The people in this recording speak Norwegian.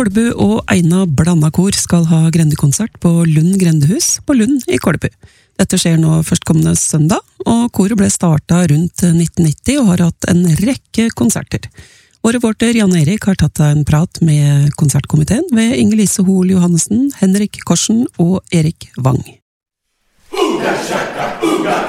Kolbu og Eina Blandakor skal ha grendekonsert på Lund Grendehus på Lund i Kolbu. Dette skjer nå førstkommende søndag, og koret ble startet rundt 1990 og har hatt en rekke konserter. Vår reporter Jan Erik har tatt en prat med konsertkomiteen ved Inger-Lise Hoel Johannessen, Henrik Korsen og Erik Wang. Uga shaka, uga